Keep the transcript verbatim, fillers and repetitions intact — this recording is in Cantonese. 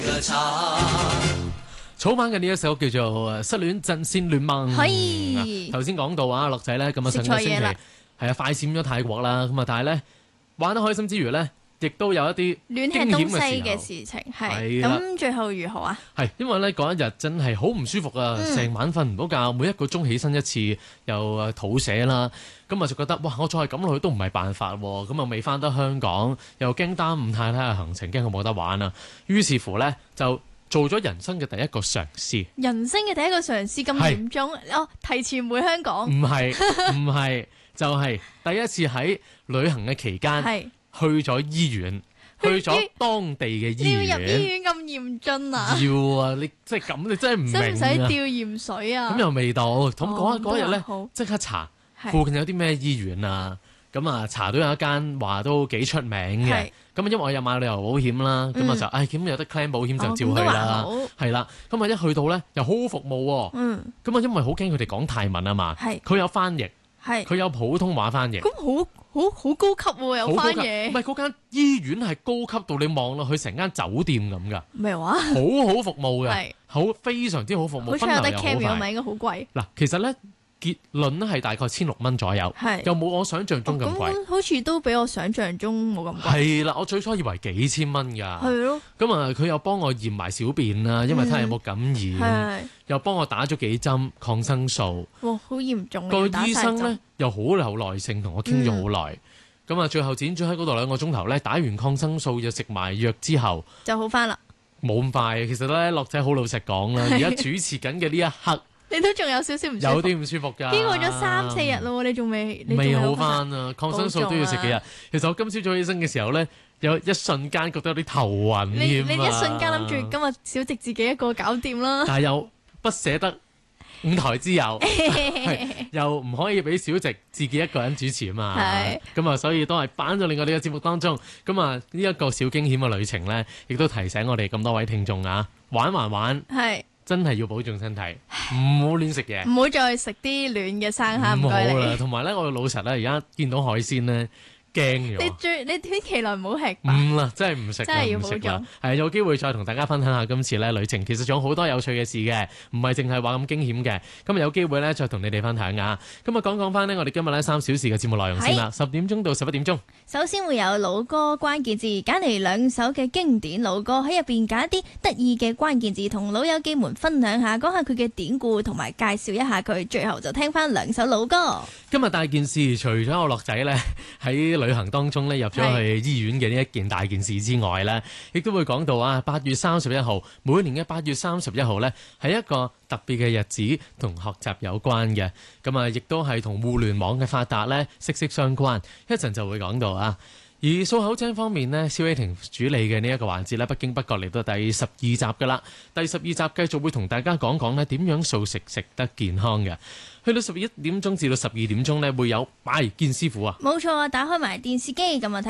草蜢嘅呢一首叫做《失戀陣線聯盟》。 係頭先講到啊，樂仔咧咁啊上個星期係啊快閃咗泰國啦，咁啊但係咧玩得開心之餘咧，亦都有一啲亂吃東西嘅事情係。咁最後如何啊？ 係因為咧嗰一日真係好唔舒服啊，成、嗯、晚瞓唔到覺，每一個鐘起身一次，又肚瀉啦，咁啊就覺得哇，我再係咁落去都唔係辦法喎，咁啊未翻得香港，又驚耽誤太太嘅行程，驚佢冇得玩啊，於是乎咧就做咗人生嘅第一個嘗試， 人生嘅第一個嘗試咁嚴重哦，提前回香港？唔係唔係，就係、是、第一次喺旅行嘅期間去咗醫院，去咗當地嘅醫院。要入醫院咁嚴峻啊？要啊！你即係咁，你真係唔明啊！使唔使吊鹽水啊？咁又未到，咁嗰嗰日咧即刻查附近有啲咩醫院啊？咁啊查到有一間話都幾出名嘅。咁啊，因為我有買旅遊保險啦，咁、嗯、啊就，唉，咁有得 claim 保險就照去啦，係、哦、啦。咁啊一去到咧，又好好服務喎。嗯。咁啊，因為好驚佢哋講泰文啊嘛，佢有翻譯，佢有普通話翻譯。咁好好好高級喎，有翻譯。唔係嗰間醫院係高級到你望落去成間酒店咁噶。咩話？好好服務嘅，好非常之好服務。好似有得 claim 又咪應該好貴。嗱，其實咧。結論咧係大概千六蚊左右，又冇我想象中咁貴。咁好似都比我想象中冇咁貴。係啦，我最初以為幾千蚊㗎。係咯。咁啊，佢又幫我驗埋小便啦，因為睇下有冇感染，又幫我打咗幾針抗生素。哇，好嚴重啊！個醫生咧又好有耐性，同我傾咗好耐。咁啊，最後剪咗喺嗰度兩個鐘頭咧，打完抗生素又食埋藥之後，就好翻啦。冇咁快，其實咧，樂仔好老實講啦，而家主持緊嘅呢一刻。你都仲有少少唔舒服，有啲唔舒服㗎。經過咗三四日咯，你仲未未好翻啊？抗生素都要食幾日。其實我今朝早起身嘅時候咧，有一瞬間覺得有啲頭暈。你你一瞬間諗住今日小直自己一個搞掂啦，但係又不捨得五台之友，又唔可以俾小直自己一個人主持啊嘛。係咁啊，所以都係擺咗另外呢個節目當中。咁啊，呢一個小驚險嘅旅程咧，亦都提醒我哋咁多位聽眾啊，玩還玩係。真係要保重身體，唔好亂食嘢，唔好再食啲暖嘅生蝦。唔好啦，同埋咧，我老實咧，而家見到海鮮咧，驚咗。你最你短期內唔好食。唔啦，真係唔食，真係要保重。係有機會再同大家分享下今次咧旅程，其實仲有好多有趣嘅事嘅，唔係淨係話咁驚險嘅。今日有機會咧，再同你哋分享下。咁啊，講講翻呢，我哋今日咧三小時嘅節目內容先啦，十點鐘到十一點鐘。首先會有老歌關鍵字，揀嚟兩首嘅經典老歌，喺入邊揀一啲得意嘅關鍵字，同老友記們分享下，講下佢嘅典故，同埋介紹一下佢。最後就聽翻兩首老歌。今日大件事，除咗我樂仔咧喺旅行當中咧入咗去醫院嘅呢一件大件事之外咧，亦都會講到啊，八月三十一號，每年嘅八月三十一號咧係一個特別嘅日子，同學習有關嘅。咁啊，亦都係同互聯網嘅發達咧息息相關。一陣就會講到啊。而掃口精方面呢，蕭瑋婷主理嘅呢一個環節呢，不經不覺嚟到第十二集噶啦。第十二集繼續會同大家講講呢點樣素食食得健康嘅。去到十一點鐘至到十二點鐘呢，會有拜見師傅啊。冇錯啊，打開埋電視機咁啊睇。